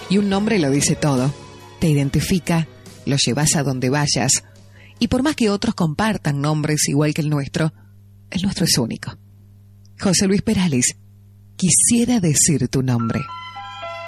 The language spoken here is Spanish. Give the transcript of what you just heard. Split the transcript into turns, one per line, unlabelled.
Y un nombre lo dice todo. Te identifica, lo llevas a donde vayas. Y por más que otros compartan nombres igual que el nuestro es único. José Luis Perales, quisiera decir tu nombre.